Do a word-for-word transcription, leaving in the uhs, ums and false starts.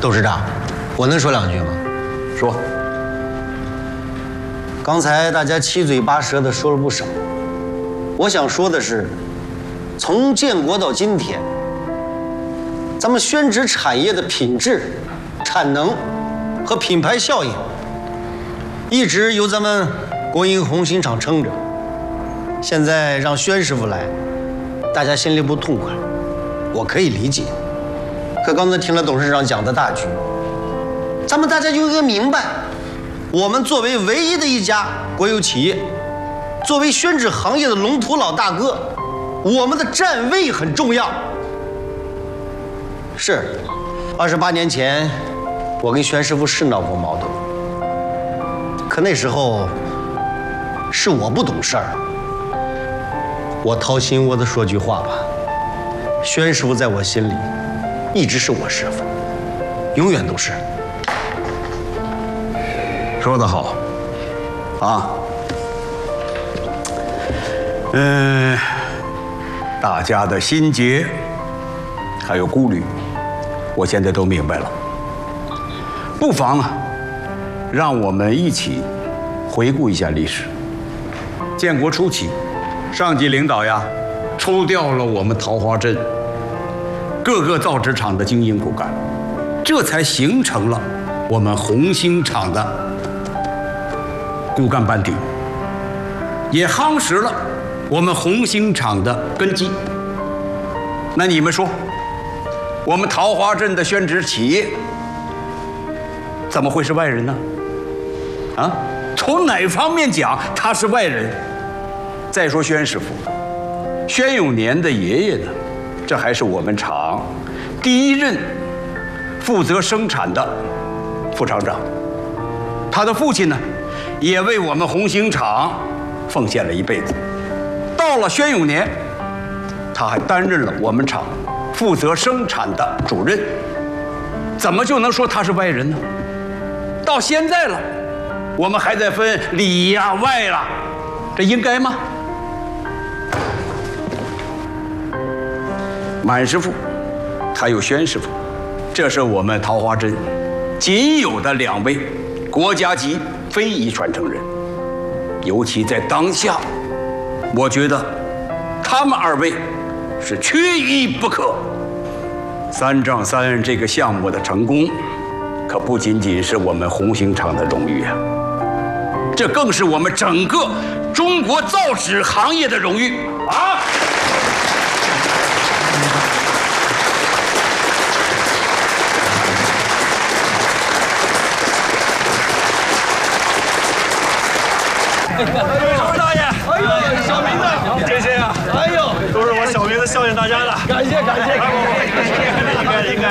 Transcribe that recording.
董事长，我能说两句吗？ 说。 刚才大家七嘴八舌的说了不少，我想说的是，从建国到今天，咱们宣纸产业的品质、产能和品牌效应，一直由咱们国营红星厂撑着。现在让宣师傅来，大家心里不痛快，我可以理解。可刚才听了董事长讲的大局，咱们大家就应该明白，我们作为唯一的一家国有企业，作为宣纸行业的龙头老大哥，我们的站位很重要。是，二十八年前，我跟宣师傅是闹过矛盾，可那时候是我不懂事儿。我掏心窝子说句话吧，宣师傅在我心里一直是我师傅，永远都是。 说得好，啊，嗯，大家的心结还有顾虑，我现在都明白了。不妨啊，让我们一起回顾一下历史。建国初期，上级领导呀，抽调了我们桃花镇各个造纸厂的精英骨干，这才形成了我们红星厂的骨干班底，也夯实了我们红星厂的根基。那你们说，我们桃花镇的宣纸企业怎么会是外人呢？啊，从哪方面讲他是外人？再说宣师傅，宣永年的爷爷呢，这还是我们厂第一任负责生产的副厂长，他的父亲呢，也为我们红星厂奉献了一辈子。到了宣永年，他还担任了我们厂负责生产的主任，怎么就能说他是外人呢？到现在了，我们还在分里呀外啦，这应该吗？满师傅，还有宣师傅，这是我们桃花镇仅有的两位国家级非遗传承人。尤其在当下，我觉得他们二位是缺一不可。三丈三这个项目的成功，可不仅仅是我们红星厂的荣誉啊，这更是我们整个中国造纸行业的荣誉啊！ 王大爷，哎呦，小明的，这些啊，哎呦，都是我小明的孝敬大家的，感谢感谢，应该应该。